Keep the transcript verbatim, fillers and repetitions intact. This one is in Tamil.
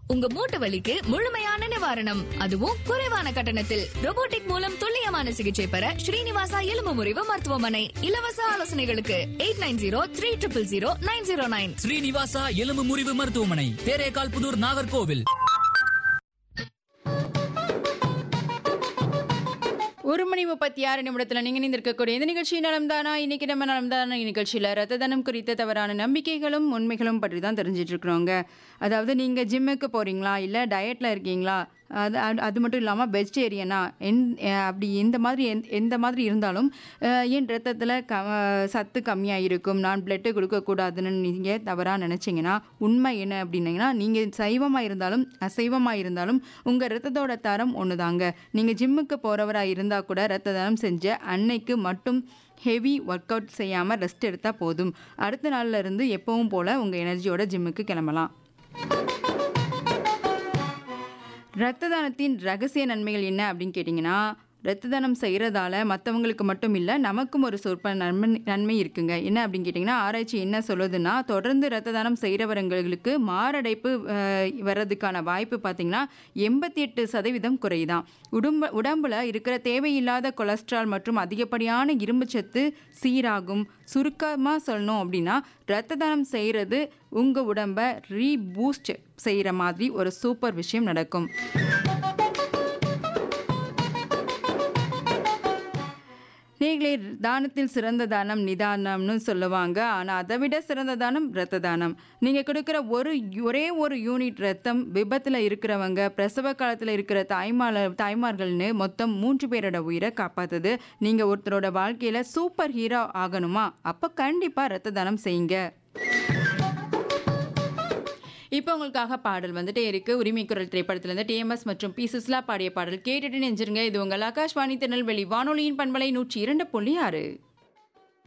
உங்க மூட்டு வலிக்கு முழுமையான நிவாரணம், அதுவும் குறைவான கட்டணத்தில். ரோபோட்டிக் மூலம் துல்லியமான சிகிச்சை பெற ஸ்ரீனிவாசா எலும்பு முறிவு மருத்துவமனை. இலவச ஆலோசனைகளுக்கு eight nine zero three triple zero nine zero nine. Srinivasa எலும்பு முறிவு மருத்துவமனை, தேரேகால் புதூர், நாகர்கோவில். ஒரு மணி முப்பத்தி ஆறு நிமிடத்துல நீங்க நிந்திருக்கக்கூடிய இந்த நிகழ்ச்சி நலம்தானா. இன்னைக்கு நம்ம நலம்தானா நிகழ்ச்சியில ரத்த தானம் குறித்த தவறான நம்பிக்கைகளும் உண்மைகளும் பற்றி தான் தெரிஞ்சிட்டு இருக்கிறோங்க. அதாவது நீங்க ஜிம்முக்கு போறீங்களா, இல்ல டயட்ல இருக்கீங்களா, அது அது மட்டும் இல்லாமல் வெஜிடேரியனா, எந் அப்படி இந்த மாதிரி எந் எந்த மாதிரி இருந்தாலும் என் ரத்தத்தில் க சத்து கம்மியாக இருக்கும், நான் பிளட்டு கொடுக்கக்கூடாதுன்னு நீங்கள் தவறாக நினச்சிங்கன்னா, உண்மை என்ன அப்படின்னீங்கன்னா, நீங்கள் சைவமாக இருந்தாலும் அசைவமாக இருந்தாலும் உங்கள் ரத்தத்தோட தரம் ஒன்று தாங்க. நீங்கள் ஜிம்முக்கு போகிறவராக இருந்தால் கூட ரத்த தானம் செஞ்ச அன்னைக்கு மட்டும் ஹெவி ஒர்க் அவுட் செய்யாமல் ரெஸ்ட் எடுத்தால் போதும். அடுத்த நாளில் இருந்து எப்பவும் போல் உங்கள் எனர்ஜியோட ஜிம்முக்கு கிளம்பலாம். இரத்த தானத்தின் ரகசிய நன்மைகள் என்ன அப்படின்னு கேட்டிங்கன்னா, இரத்த தானம் செய்கிறதால மற்றவங்களுக்கு மட்டும் இல்லை, நமக்கும் ஒரு சொற்ப நன்மை நன்மை இருக்குங்க. என்ன அப்படின்னு கேட்டிங்கன்னா, ஆராய்ச்சி என்ன சொல்லுதுன்னா, தொடர்ந்து இரத்த தானம் செய்கிறவர்களுக்கு மாரடைப்பு வர்றதுக்கான வாய்ப்பு பார்த்திங்கன்னா எண்பத்தி எட்டு சதவீதம் குறையுதான். உடம்பு உடம்புல இருக்கிற தேவையில்லாத கொலஸ்ட்ரால் மற்றும் அதிகப்படியான இரும்புச்சத்து சீராகும். சுருக்கமாக சொல்லணும் அப்படின்னா, இரத்த தானம் செய்கிறது உங்கள் உடம்பை ரீபூஸ்ட் செய்கிற மாதிரி ஒரு சூப்பர் விஷயம் நடக்கும். நீங்களே தானத்தில் சிறந்த தானம் நிதானம்னு சொல்லுவாங்க. ஆனால் அதை விட சிறந்த தானம் இரத்த தானம். நீங்கள் கொடுக்குற ஒரு ஒரே ஒரு யூனிட் ரத்தம் விபத்தில் இருக்கிறவங்க, பிரசவ காலத்தில் இருக்கிற தாய்மார தாய்மார்கள்னு மொத்தம் மூன்று பேரோட உயிரை காப்பாற்றுது. நீங்கள் ஒருத்தரோட வாழ்க்கையில் சூப்பர் ஹீரோ ஆகணுமா, அப்போ கண்டிப்பாக இரத்த தானம் செய்யுங்க. இப்போ உங்களுக்காக பாடல் வந்துட்டே இருக்கு. உரிமை குரல் திரைப்படத்திலிருந்து டிஎம்எஸ் மற்றும் பி சுஸ்லா பாடிய பாடல் கேட்டுட்டு நெஞ்சிருங்க. இது உங்கள் ஆகாஷ்வாணி திருநெல்வேலி வானொலியின் பண்பலை நூற்றி இரண்டு புள்ளி ஆறு.